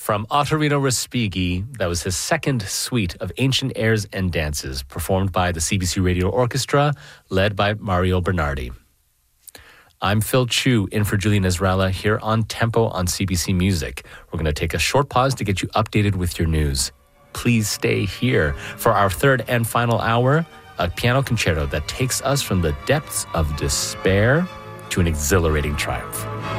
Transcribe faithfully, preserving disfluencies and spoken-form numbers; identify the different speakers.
Speaker 1: From Ottorino Respighi, that was his second suite of ancient airs and dances, performed by the C B C Radio Orchestra, led by Mario Bernardi. I'm Phil Chu, in for Julian Ezrella, here on Tempo on C B C Music. We're going to take a short pause to get you updated with your news. Please stay here for our third and final hour, a piano concerto that takes us from the depths of despair to an exhilarating triumph.